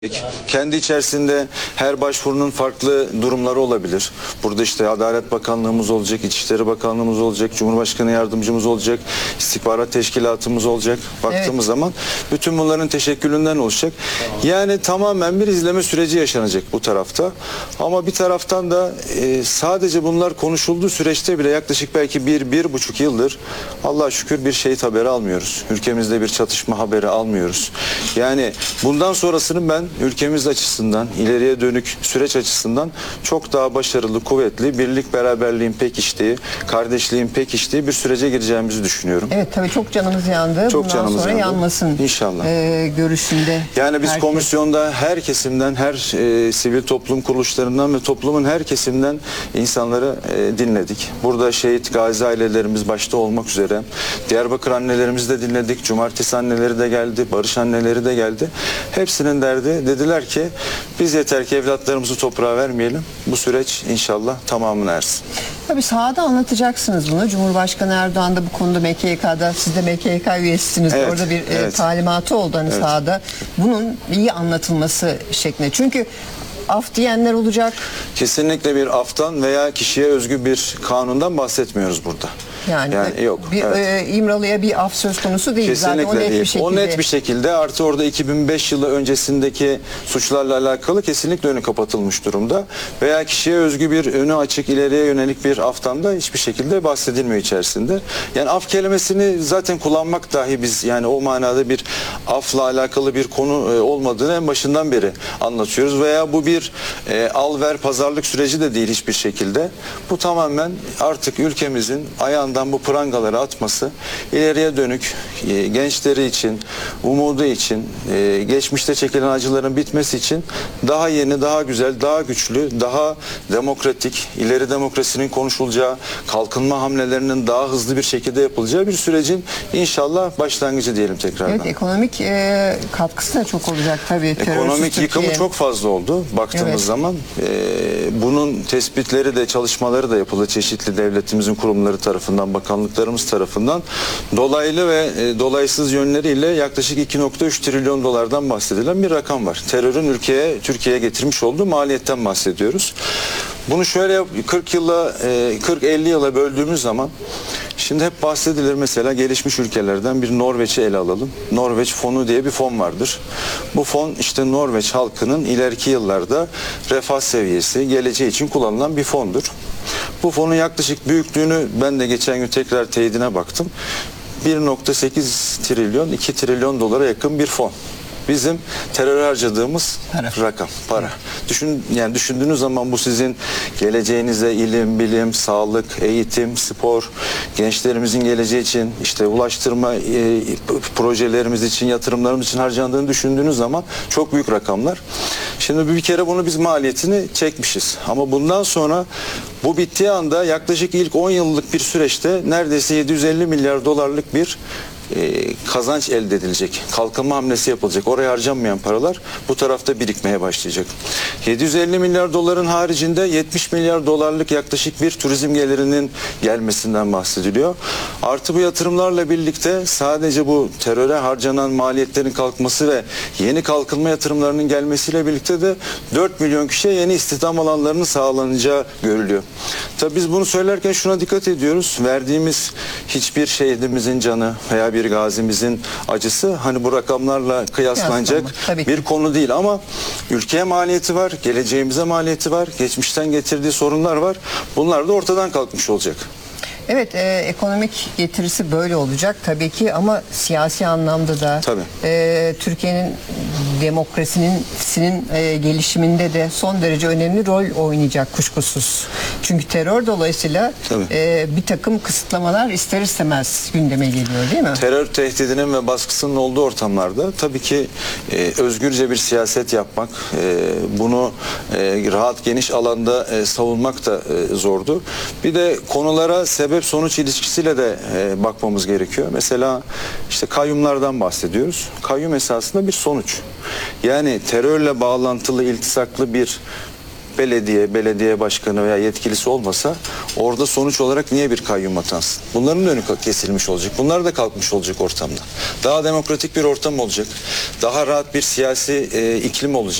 Kendi içerisinde her başvurunun farklı durumları olabilir. Burada işte Adalet Bakanlığımız olacak, İçişleri Bakanlığımız olacak, Cumhurbaşkanı Yardımcımız olacak, İstihbarat Teşkilatımız olacak. Baktığımız zaman bütün bunların teşekkülünden olacak. Yani tamamen bir izleme süreci yaşanacak bu tarafta. Ama bir taraftan da sadece bunlar konuşulduğu süreçte bile yaklaşık belki 1-1,5 yıldır Allah'a şükür bir şehit haberi almıyoruz. Ülkemizde bir çatışma haberi almıyoruz. Yani bundan sonrasının ben ülkemiz açısından, ileriye dönük süreç açısından çok daha başarılı, kuvvetli, birlik beraberliğin pekiştiği, kardeşliğin pekiştiği bir sürece gireceğimizi düşünüyorum. Evet, tabii çok canımız yandı. Çok bundan canımız sonra yandı. Yanmasın. İnşallah. Görüşünde. Yani biz herkes... komisyonda her kesimden, her sivil toplum kuruluşlarından ve toplumun her kesimden insanları dinledik. Burada şehit gazi ailelerimiz başta olmak üzere Diyarbakır annelerimizi de dinledik. Cumartesi anneleri de geldi, Barış anneleri de geldi. Hepsinin derdi, dediler ki biz yeter ki evlatlarımızı toprağa vermeyelim. Bu süreç inşallah tamamına ersin. Tabii sahada anlatacaksınız bunu. Cumhurbaşkanı Erdoğan da bu konuda MKYK'da, siz de MKYK üyesisiniz. Evet, Orada bir evet. talimatı oldu hani sahada. Bunun iyi anlatılması şeklinde. Çünkü af diyenler olacak. Kesinlikle bir aftan veya kişiye özgü bir kanundan bahsetmiyoruz burada. Yani yok. İmralı'ya bir af söz konusu değil. Kesinlikle zaten o net değil. bir şekilde. O net bir şekilde artı orada 2005 yılı öncesindeki suçlarla alakalı kesinlikle önü kapatılmış durumda. Veya kişiye özgü bir önü açık ileriye yönelik bir aftan da hiçbir şekilde bahsedilmiyor içerisinde. Yani af kelimesini zaten kullanmak dahi biz yani o manada bir afla alakalı bir konu olmadığını en başından beri anlatıyoruz. Veya bu bir al ver pazarlık süreci de değil hiçbir şekilde. Bu tamamen artık ülkemizin ayağından bu prangaları atması, ileriye dönük gençleri için, umudu için, geçmişte çekilen acıların bitmesi için daha yeni, daha güzel, daha güçlü, daha demokratik, ileri demokrasinin konuşulacağı, kalkınma hamlelerinin daha hızlı bir şekilde yapılacağı bir sürecin inşallah başlangıcı diyelim tekrardan. Evet, ekonomik katkısı da çok olacak tabii. Ekonomik yıkımı çok fazla oldu baktığımız zaman. Bunun tespitleri de çalışmaları da yapıldı çeşitli devletimizin kurumları tarafından, bakanlıklarımız tarafından. Dolaylı ve dolaysız yönleriyle yaklaşık 2,3 trilyon dolardan bahsedilen bir rakam var. Terörün Türkiye'ye getirmiş olduğu maliyetten bahsediyoruz. Bunu şöyle 40-50 yıla böldüğümüz zaman şimdi hep bahsedilir mesela gelişmiş ülkelerden bir Norveç'i ele alalım. Norveç fonu diye bir fon vardır. Bu fon işte Norveç halkının ileriki yıllarda refah seviyesi, geleceği için kullanılan bir fondur. Bu fonun yaklaşık büyüklüğünü ben de geçen gün tekrar teyidine baktım. 1,8 trilyon, 2 trilyon dolara yakın bir fon. Bizim terör harcadığımız rakam, para. Yani düşündüğünüz zaman bu sizin geleceğinize ilim, bilim, sağlık, eğitim, spor, gençlerimizin geleceği için işte ulaştırma projelerimiz için, yatırımlarımız için harcandığını düşündüğünüz zaman çok büyük rakamlar. Şimdi bir kere bunu biz maliyetini çekmişiz. Ama bundan sonra bu bittiği anda yaklaşık ilk 10 yıllık bir süreçte neredeyse 750 milyar dolarlık bir kazanç elde edilecek. Kalkınma hamlesi yapılacak. Oraya harcanmayan paralar bu tarafta birikmeye başlayacak. 750 milyar doların haricinde 70 milyar dolarlık yaklaşık bir turizm gelirinin gelmesinden bahsediliyor. Artı bu yatırımlarla birlikte sadece bu teröre harcanan maliyetlerin kalkması ve yeni kalkınma yatırımlarının gelmesiyle birlikte de 4 milyon kişiye yeni istihdam alanlarının sağlanacağı görülüyor. Tabii biz bunu söylerken şuna dikkat ediyoruz. Verdiğimiz hiçbir şehidimizin canı veya bir gazimizin acısı hani bu rakamlarla kıyaslanacak bir konu değil ama ülkeye maliyeti var, geleceğimize maliyeti var, geçmişten getirdiği sorunlar var. Bunlar da ortadan kalkmış olacak. Evet, ekonomik getirisi böyle olacak tabii ki ama siyasi anlamda da Türkiye'nin demokrasinin gelişiminde de son derece önemli rol oynayacak kuşkusuz. Çünkü terör dolayısıyla bir takım kısıtlamalar ister istemez gündeme geliyor değil mi? Terör tehdidinin ve baskısının olduğu ortamlarda tabii ki özgürce bir siyaset yapmak, bunu rahat geniş alanda savunmak da zordu. Bir de konulara sebep sonuç ilişkisiyle de bakmamız gerekiyor. Mesela işte kayyumlardan bahsediyoruz. Kayyum esasında bir sonuç. Yani terörle bağlantılı, iltisaklı bir belediye başkanı veya yetkilisi olmasa orada sonuç olarak niye bir kayyum atansın? Bunların da önü kesilmiş olacak. Bunlar da kalkmış olacak ortamda. Daha demokratik bir ortam olacak. Daha rahat bir siyasi iklim olacak.